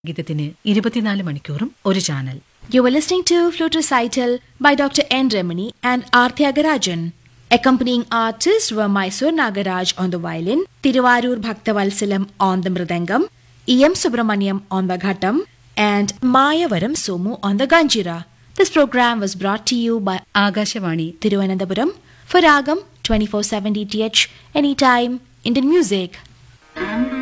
ഗീതത്തിന് 24 മണിക്കൂറും ഒരു channel. You were listening to Flute Recital by Dr. N. Remini and R. Tyagarajan. Accompanying artists were Mysore Nagaraj on the violin, Tiruvarur Bhaktavalsalam on the mridangam, E.M. Subramaniam on the ghattam, and Mayavaram Somu on the ganjira. This program was brought to you by Akashvani Tiruvananthapuram for Ragam 24/7 DTH anytime Indian music.